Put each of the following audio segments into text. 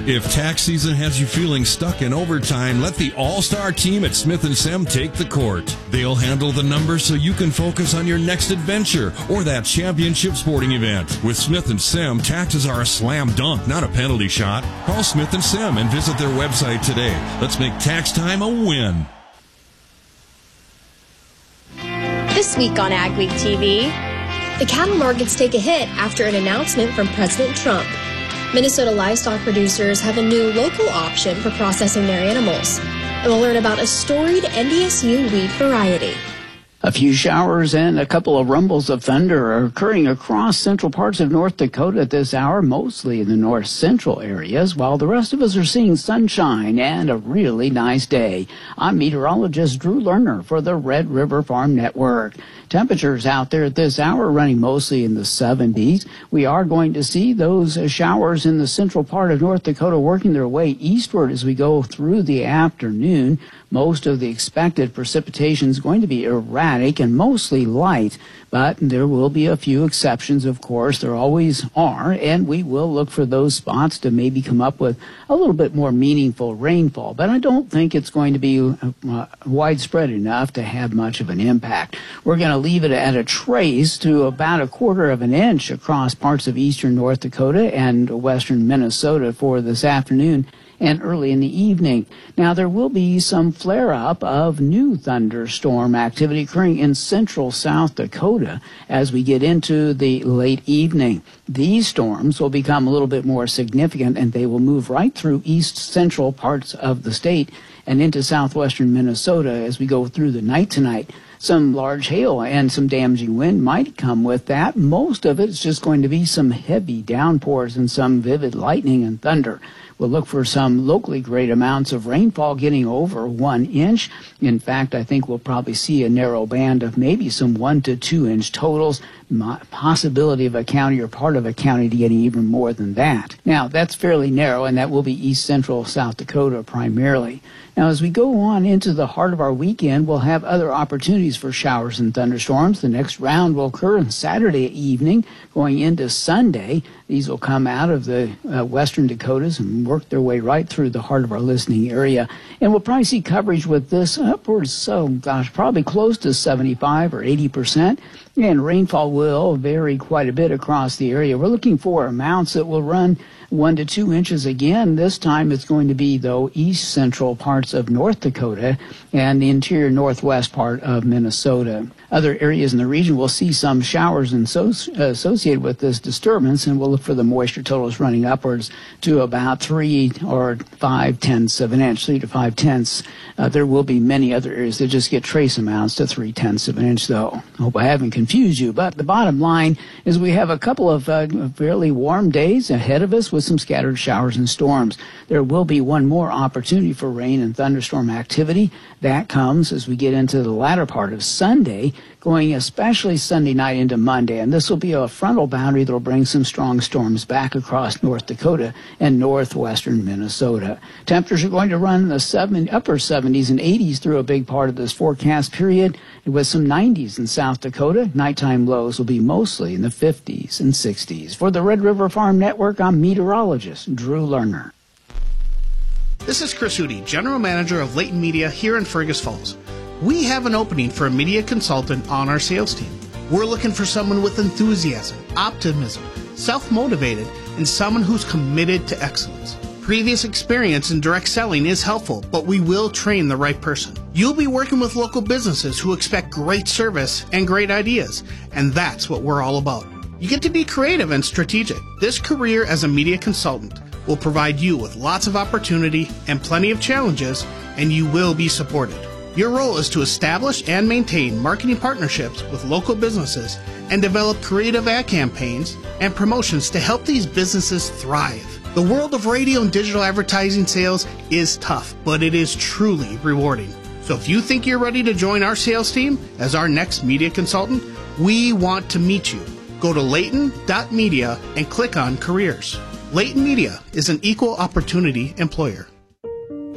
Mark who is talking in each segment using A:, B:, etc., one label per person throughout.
A: If tax season has you feeling stuck in overtime, let the all-star team at Smith & Sem take the court. They'll handle the numbers so you can focus on your next adventure or that championship sporting event. With Smith & Sem, taxes are a slam dunk, not a penalty shot. Call Smith & Sem and visit their website today. Let's make tax time a win.
B: This week on Ag Week TV, the cattle markets take a hit after an announcement from President Trump. Minnesota livestock producers have a new local option for processing their animals. And we'll learn about a storied NDSU wheat variety.
C: A few showers and a couple of rumbles of thunder are occurring across central parts of North Dakota at this hour, mostly in the north central areas, while the rest of us are seeing sunshine and a really nice day. I'm meteorologist Drew Lerner for the Red River Farm Network. Temperatures out there at this hour running mostly in the 70s. We are going to see those showers in the central part of North Dakota working their way eastward as we go through the afternoon. Most of the expected precipitation is going to be erratic and mostly light, but there will be a few exceptions, of course. There always are, and we will look for those spots to maybe come up with a little bit more meaningful rainfall. But I don't think it's going to be widespread enough to have much of an impact. We're going to leave it at a trace to about 1/4 of an inch across parts of eastern North Dakota and western Minnesota for this afternoon and early in the evening. Now, there will be some flare-up of new thunderstorm activity occurring in central South Dakota as we get into the late evening. These storms will become a little bit more significant, and they will move right through east-central parts of the state and into southwestern Minnesota as we go through the night tonight. Some large hail and some damaging wind might come with that. Most of it is just going to be some heavy downpours and some vivid lightning and thunder. We'll look for some locally great amounts of rainfall getting over 1 inch. In fact, I think we'll probably see a narrow band of maybe some 1 to 2 inch totals. Possibility of a county or part of a county to getting even more than that. Now, that's fairly narrow, and that will be east central South Dakota primarily. Now, as we go on into the heart of our weekend, we'll have other opportunities for showers and thunderstorms. The next round will occur on Saturday evening, going into Sunday. These will come out of the western Dakotas and work their way right through the heart of our listening area. And we'll probably see coverage with this upwards, probably close to 75 or 80%. And rainfall will vary quite a bit across the area. We're looking for amounts that will run 1 to 2 inches again. This time it's going to be, though, east central parts of North Dakota and the interior northwest part of Minnesota. Other areas in the region will see some showers associated with this disturbance, and we'll look for the moisture totals running upwards to about 3 or 5/10 of an inch, 3 to 5/10. There will be many other areas that just get trace amounts to 3/10 of an inch, though. I hope I haven't confused you, but the bottom line is we have a couple of fairly warm days ahead of us with some scattered showers and storms. There will be one more opportunity for rain and thunderstorm activity. That comes as we get into the latter part of Sunday, going especially Sunday night into Monday. And this will be a frontal boundary that will bring some strong storms back across North Dakota and northwestern Minnesota. Temperatures are going to run in the upper 70s and 80s through a big part of this forecast period, with some 90s in South Dakota. Nighttime lows will be mostly in the 50s and 60s. For the Red River Farm Network, I'm meteorologist Drew Lerner.
D: This is Chris Hootie, General Manager of Leighton Media here in Fergus Falls. We have an opening for a media consultant on our sales team. We're looking for someone with enthusiasm, optimism, self-motivated, and someone who's committed to excellence. Previous experience in direct selling is helpful, but we will train the right person. You'll be working with local businesses who expect great service and great ideas, and that's what we're all about. You get to be creative and strategic. This career as a media consultant will provide you with lots of opportunity and plenty of challenges, and you will be supported. Your role is to establish and maintain marketing partnerships with local businesses and develop creative ad campaigns and promotions to help these businesses thrive. The world of radio and digital advertising sales is tough, but it is truly rewarding. So if you think you're ready to join our sales team as our next media consultant, we want to meet you. Go to Leighton.media and click on Careers. Leighton Media is an equal opportunity employer.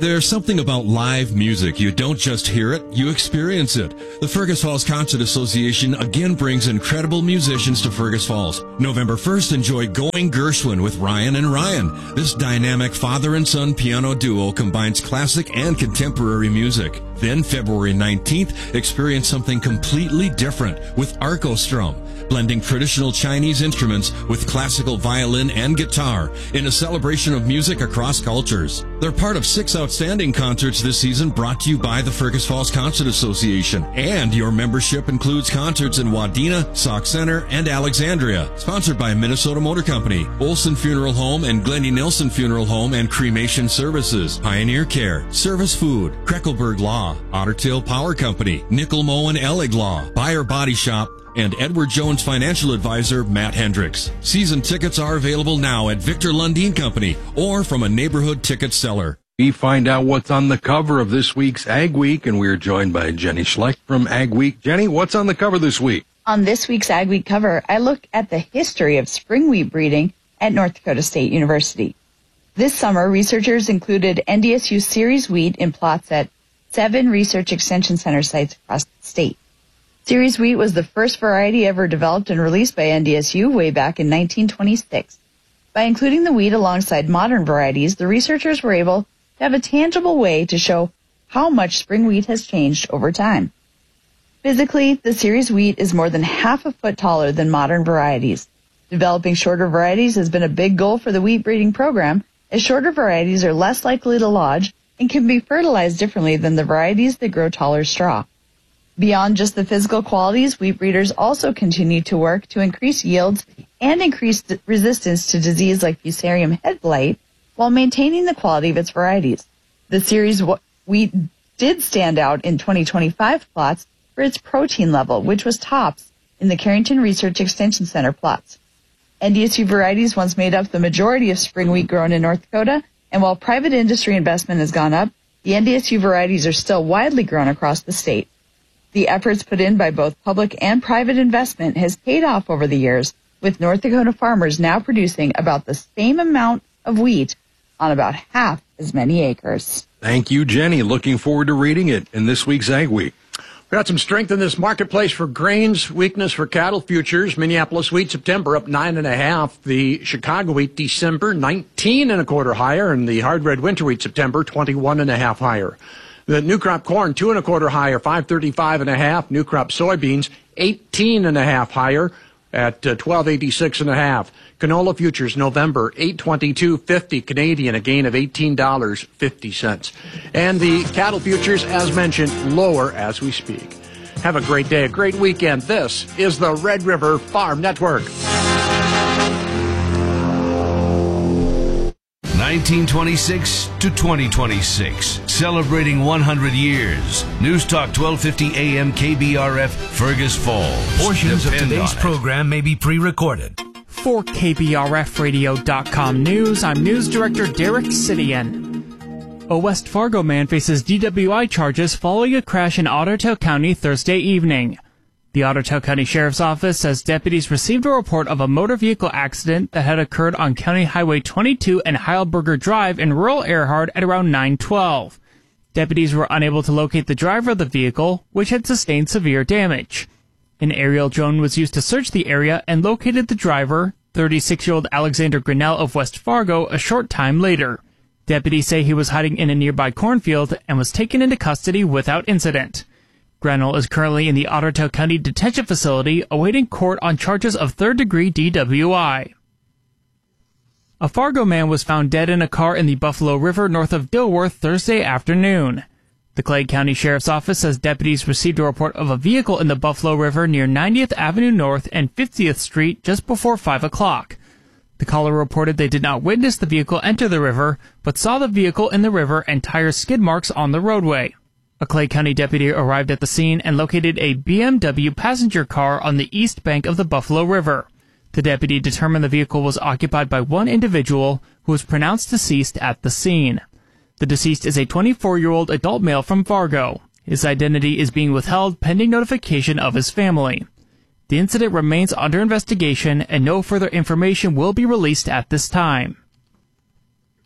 A: There's something about live music. You don't just hear it, you experience it. The Fergus Falls Concert Association again brings incredible musicians to Fergus Falls. November 1st, enjoy Going Gershwin with Ryan and Ryan. This dynamic father and son piano duo combines classic and contemporary music. Then February 19th, experience something completely different with Arcostrum, blending traditional Chinese instruments with classical violin and guitar in a celebration of music across cultures. They're part of 6 outstanding concerts this season brought to you by the Fergus Falls Concert Association. And your membership includes concerts in Wadena, Sauk Center, and Alexandria. Sponsored by Minnesota Motor Company, Olson Funeral Home and Glendy Nilsson Funeral Home and Cremation Services, Pioneer Care, Service Food, Kreckelberg Law, Otter Tail Power Company, Nickel Moe and Ellig Law, Buyer Body Shop, and Edward Jones financial advisor Matt Hendricks. Season tickets are available now at Victor Lundeen Company or from a neighborhood ticket seller.
E: We find out what's on the cover of this week's Ag Week, and we're joined by Jenny Schlecht from Ag Week. Jenny, what's on the cover this week?
F: On this week's Ag Week cover, I look at the history of spring wheat breeding at North Dakota State University. This summer, researchers included NDSU series wheat in plots at 7 research extension center sites across the state. Series wheat was the first variety ever developed and released by NDSU way back in 1926. By including the wheat alongside modern varieties, the researchers were able to have a tangible way to show how much spring wheat has changed over time. Physically, the series wheat is more than half a foot taller than modern varieties. Developing shorter varieties has been a big goal for the wheat breeding program, as shorter varieties are less likely to lodge and can be fertilized differently than the varieties that grow taller straw. Beyond just the physical qualities, wheat breeders also continue to work to increase yields and increase resistance to disease like Fusarium head blight while maintaining the quality of its varieties. The series wheat did stand out in 2025 plots for its protein level, which was tops in the Carrington Research Extension Center plots. NDSU varieties once made up the majority of spring wheat grown in North Dakota, and while private industry investment has gone up, the NDSU varieties are still widely grown across the state. The efforts put in by both public and private investment has paid off over the years, with North Dakota farmers now producing about the same amount of wheat on about half as many acres.
E: Thank you, Jenny. Looking forward to reading it in this week's Ag Week.
G: We got some strength in this marketplace for grains, weakness for cattle futures. Minneapolis wheat September up 9.5. The Chicago wheat December 19.25 higher, and the hard red winter wheat September 21.5 higher. The new crop corn 2.25 higher, 535.5. New crop soybeans 18.5 higher at 1286.5. Canola futures November 822.50 Canadian, a gain of $18.50. And the cattle futures, as mentioned, lower as we speak. Have a great day, a great weekend. This is the Red River Farm Network.
H: 1926 to 2026, celebrating 100 years. News Talk 1250 AM KBRF, Fergus Falls.
I: Portions of today's program may be pre-recorded.
J: For KBRFradio.com News, I'm News Director Derek Sidian. A West Fargo man faces DWI charges following a crash in Otter Tail County Thursday evening. The Otter Tail County Sheriff's Office says deputies received a report of a motor vehicle accident that had occurred on County Highway 22 and Heilberger Drive in rural Earhart at around 9:12. Deputies were unable to locate the driver of the vehicle, which had sustained severe damage. An aerial drone was used to search the area and located the driver, 36-year-old Alexander Grinnell of West Fargo, a short time later. Deputies say he was hiding in a nearby cornfield and was taken into custody without incident. Grinnell is currently in the Otter Tail County Detention Facility awaiting court on charges of third-degree DWI. A Fargo man was found dead in a car in the Buffalo River north of Dilworth Thursday afternoon. The Clay County Sheriff's Office says deputies received a report of a vehicle in the Buffalo River near 90th Avenue North and 50th Street just before 5 o'clock. The caller reported they did not witness the vehicle enter the river, but saw the vehicle in the river and tire skid marks on the roadway. A Clay County deputy arrived at the scene and located a BMW passenger car on the east bank of the Buffalo River. The deputy determined the vehicle was occupied by one individual who was pronounced deceased at the scene. The deceased is a 24-year-old adult male from Fargo. His identity is being withheld pending notification of his family. The incident remains under investigation and no further information will be released at this time.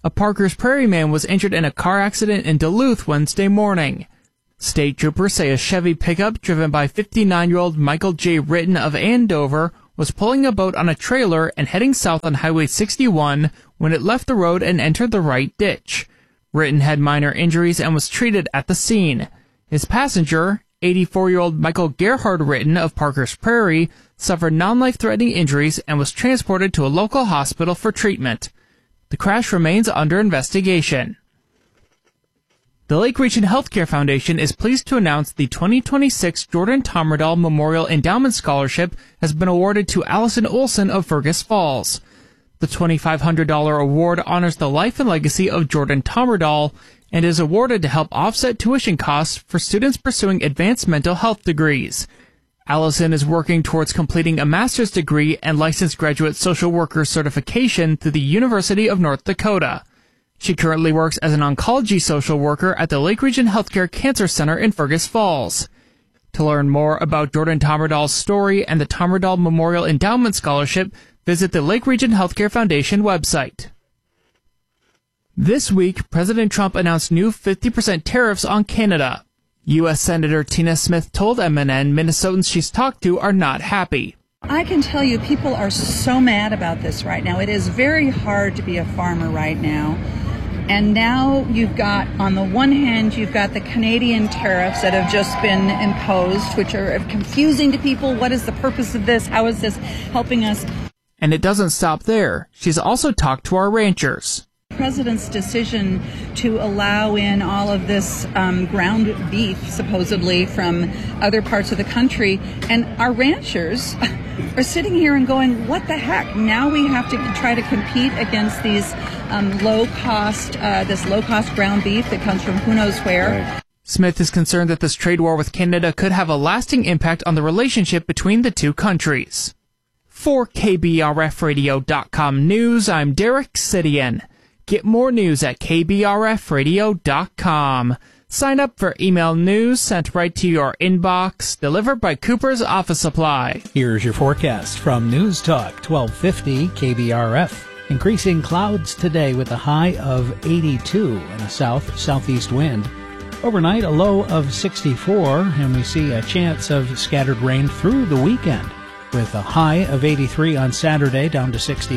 J: A Parker's Prairie man was injured in a car accident in Duluth Wednesday morning. State troopers say a Chevy pickup driven by 59-year-old Michael J. Ritten of Andover was pulling a boat on a trailer and heading south on Highway 61 when it left the road and entered the right ditch. Ritten had minor injuries and was treated at the scene. His passenger, 84-year-old Michael Gerhard Ritten of Parker's Prairie, suffered non-life-threatening injuries and was transported to a local hospital for treatment. The crash remains under investigation. The Lake Region Healthcare Foundation is pleased to announce the 2026 Jordan Tommerdahl Memorial Endowment Scholarship has been awarded to Allison Olson of Fergus Falls. The $2,500 award honors the life and legacy of Jordan Tommerdahl and is awarded to help offset tuition costs for students pursuing advanced mental health degrees. Allison is working towards completing a master's degree and licensed graduate social worker certification through the University of North Dakota. She currently works as an oncology social worker at the Lake Region Healthcare Cancer Center in Fergus Falls. To learn more about Jordan Tommerdahl's story and the Tommerdahl Memorial Endowment Scholarship, visit the Lake Region Healthcare Foundation website. This week, President Trump announced new 50% tariffs on Canada. U.S. Senator Tina Smith told MNN Minnesotans she's talked to are not happy.
K: I can tell you people are so mad about this right now. It is very hard to be a farmer right now. And now you've got, on the one hand, you've got the Canadian tariffs that have just been imposed, which are confusing to people. What is the purpose of this? How is this helping us?
J: And it doesn't stop there. She's also talked to our ranchers.
K: The president's decision to allow in all of this ground beef, supposedly, from other parts of the country, and our ranchers are sitting here and going, what the heck? Now we have to try to compete against these low-cost ground beef that comes from who knows where.
J: Right. Smith is concerned that this trade war with Canada could have a lasting impact on the relationship between the two countries. For KBRFradio.com News, I'm Derek Sidian. Get more news at KBRFradio.com. Sign up for email news sent right to your inbox, delivered by Cooper's Office Supply.
L: Here's your forecast from News Talk 1250 KBRF. Increasing clouds today with a high of 82 and a south-southeast wind. Overnight, a low of 64, and we see a chance of scattered rain through the weekend, with a high of 83 on Saturday, down to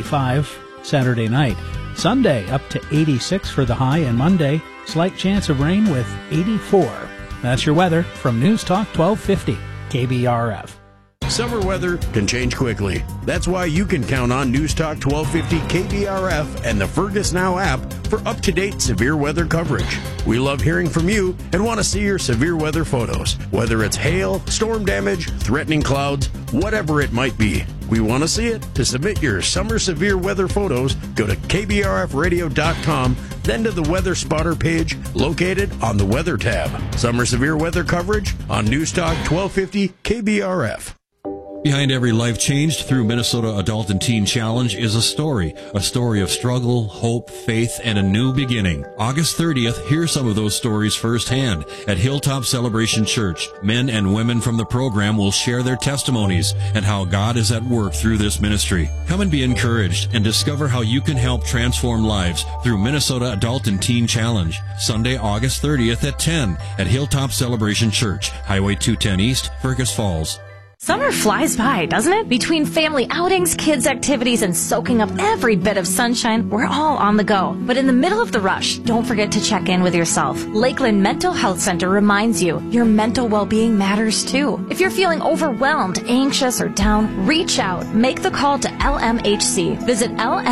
L: 65 Saturday night. Sunday, up to 86 for the high, and Monday, slight chance of rain with 84. That's your weather from News Talk 1250 KBRF.
M: Summer weather can change quickly. That's why you can count on News Talk 1250 KBRF and the Fergus Now app for up-to-date severe weather coverage. We love hearing from you and want to see your severe weather photos, whether it's hail, storm damage, threatening clouds, whatever it might be. We want to see it. To submit your summer severe weather photos, go to kbrfradio.com, then to the Weather Spotter page located on the Weather tab. Summer severe weather coverage on News Talk 1250 KBRF.
A: Behind every life changed through Minnesota Adult and Teen Challenge is a story of struggle, hope, faith, and a new beginning. August 30th, hear some of those stories firsthand. At Hilltop Celebration Church, men and women from the program will share their testimonies and how God is at work through this ministry. Come and be encouraged and discover how you can help transform lives through Minnesota Adult and Teen Challenge. Sunday, August 30th at 10 at Hilltop Celebration Church, Highway 210 East, Fergus Falls.
N: Summer flies by, doesn't it? Between family outings, kids' activities, and soaking up every bit of sunshine, we're all on the go. But in the middle of the rush, don't forget to check in with yourself. Lakeland Mental Health Center reminds you your mental well-being matters too. If you're feeling overwhelmed, anxious, or down, reach out. Make the call to LMHC. Visit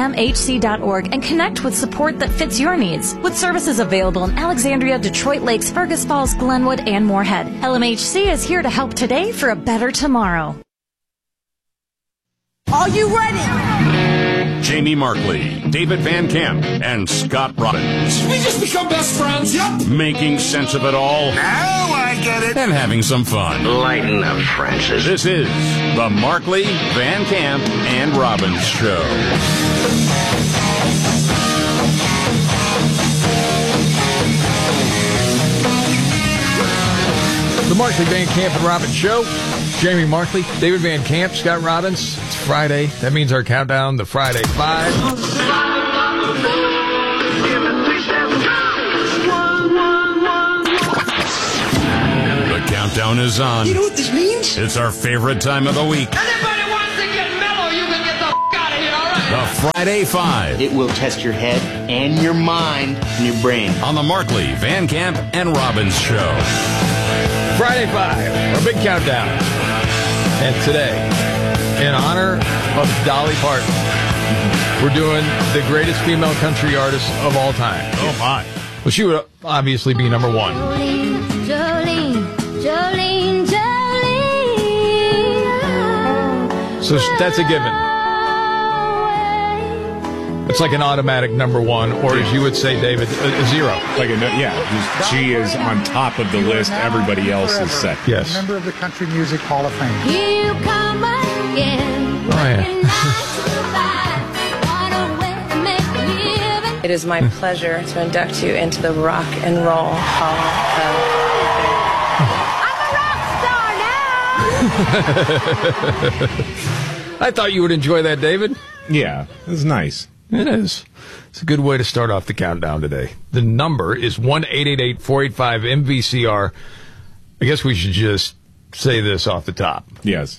N: lmhc.org and connect with support that fits your needs. With services available in Alexandria, Detroit Lakes, Fergus Falls, Glenwood, and Moorhead, LMHC is here to help today for a better tomorrow.
O: Are you ready?
P: Jamie Markley, David Van Camp, and Scott Robbins.
O: We just become best friends, yep.
P: Making sense of it all.
O: Now I get it.
P: And having some fun.
Q: Lighten up, Francis.
P: This is the Markley, Van Camp, and Robbins Show.
R: The Markley, Van Camp, and Robbins Show. Jamie Markley, David Van Camp, Scott Robbins. It's Friday. That means our countdown to Friday 5.
P: countdown is on.
O: You know what this means?
P: It's our favorite time of the week.
O: Anybody wants to get mellow, you can get the out of here, all right?
P: The Friday Five.
Q: It will test your head and your mind and your brain.
P: On the Markley, Van Camp, and Robbins Show.
R: Friday 5, our big countdown. And today, in honor of Dolly Parton, we're doing the greatest female country artist of all time.
G: Oh, my.
R: Well, she would obviously be number one.
O: Jolene.
R: So that's a given. It's like an automatic number one, or as you would say, David, a zero.
S: She is on top of the list. Everybody else is set.
R: Yes.
T: Member of the Country Music Hall of Fame.
O: Here you come again.
R: Oh, yeah.
U: It is my pleasure to induct you into the Rock and Roll Hall of Fame.
R: I thought you would enjoy that, David.
S: Yeah, it was nice.
R: It is. It's a good way to start off the countdown today. The number is 1-888-485-MVCR. I guess we should just say this off the top.
S: Yes.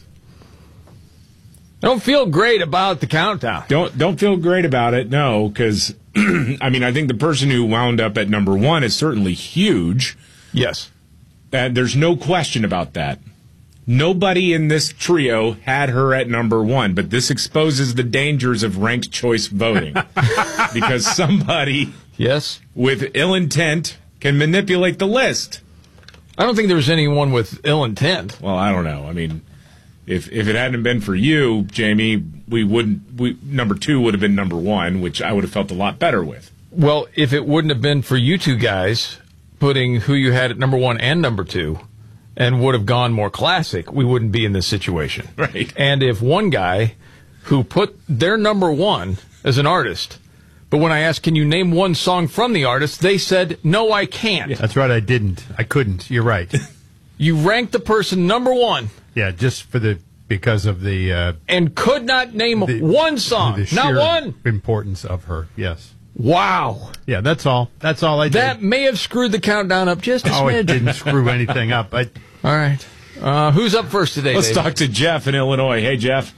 R: I don't feel great about the countdown.
S: Don't feel great about it, no, because, I mean, I think the person who wound up at number one is certainly huge.
R: Yes.
S: There's no question about that. Nobody in this trio had her at number one, but this exposes the dangers of ranked choice voting. Because somebody with ill intent can manipulate the list.
R: I don't think there was anyone with ill intent.
S: Well, I don't know. I mean, if it hadn't been for you, Jamie, number two would have been number one, which I would have felt a lot better with.
R: Well, if it wouldn't have been for you two guys putting who you had at number one and number two, and would have gone more classic, we wouldn't be in this situation.
S: Right.
R: And if one guy who put their number one as an artist, but when I asked, can you name one song from the artist, they said, no, I can't.
V: Yeah. That's right, I didn't. I couldn't. You're right.
R: You ranked the person number one.
V: Yeah, just because of the...
R: and could not name one song. Not one.
V: Importance of her, yes.
R: Wow.
V: Yeah, that's all. That's all I did.
R: That may have screwed the countdown up just a smidge.
V: Oh, it didn't screw anything up.
R: All right. Who's up first today,
S: Let's
R: David?
S: talk to Jeff in Illinois. Hey, Jeff.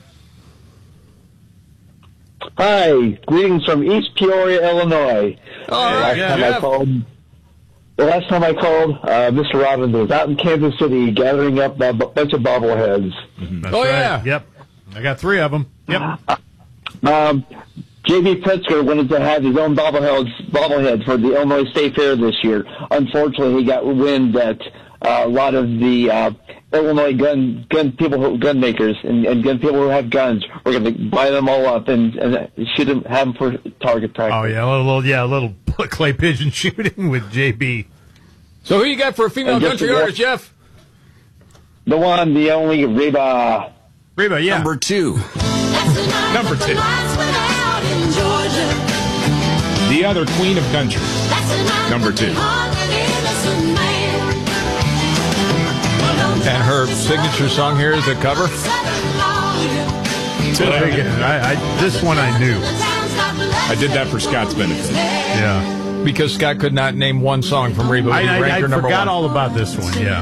W: Hi. Greetings from East Peoria, Illinois.
R: The last
W: time I called, Mr. Robbins was out in Kansas City gathering up a bunch of bobbleheads.
V: That's right. Yeah. Yep. I got 3 of them. Yep.
W: J.B. Pritzker wanted to have his own bobblehead for the Illinois State Fair this year. Unfortunately, he got wind that a lot of the Illinois gun gun makers and gun people who have guns were going to buy them all up and shoot them, have them for target practice.
V: Oh yeah, a little clay pigeon shooting with J.B.
R: So who you got for a female country artist, Jeff?
W: The one, the only Reba.
V: Reba, yeah.
S: Number two. Number two. The other queen of country. Number two.
R: And her signature song here is a cover?
V: This one I knew.
S: I did that for Scott's benefit.
V: Yeah.
R: Because Scott could not name one song from Reba.
V: I forgot all about this one, yeah.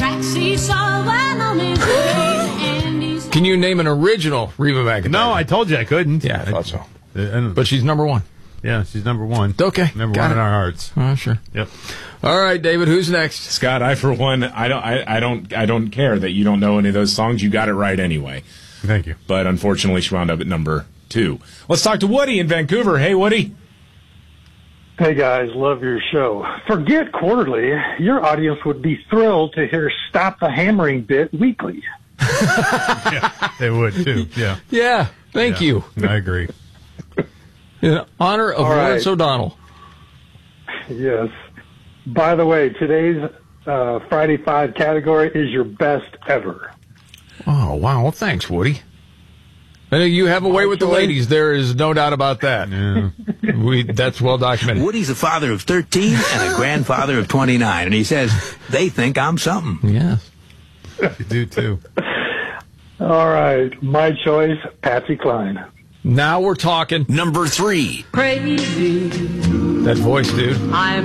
R: Can you name an original Reba McEntire?
V: No, I told you I couldn't.
R: Yeah, I thought so. But she's number one.
V: Yeah, she's number one.
R: Okay.
V: Number one in our hearts.
R: Oh, sure.
V: Yep.
R: All right, David, who's next?
S: Scott, I for one, I don't care that you don't know any of those songs. You got it right anyway.
V: Thank you.
S: But unfortunately, she wound up at number two. Let's talk to Woody in Vancouver. Hey, Woody.
X: Hey, guys, love your show. Forget quarterly. Your audience would be thrilled to hear Stop the Hammering Bit weekly.
V: Yeah, they would, too. Yeah.
R: Yeah, thank you.
V: I agree.
R: In honor of Lawrence O'Donnell.
X: Yes. By the way, today's Friday 5 category is your best ever.
R: Oh, wow. Well, thanks, Woody. I know you have a way with the ladies. There is no doubt about that. Yeah. That's well documented.
Y: Woody's a father of 13 and a grandfather of 29, and he says, they think I'm something.
R: Yes.
V: You do, too.
X: All right. My choice, Patsy Cline.
R: Now we're talking.
Y: Number 3.
O: Crazy.
R: That voice, dude.
O: I'm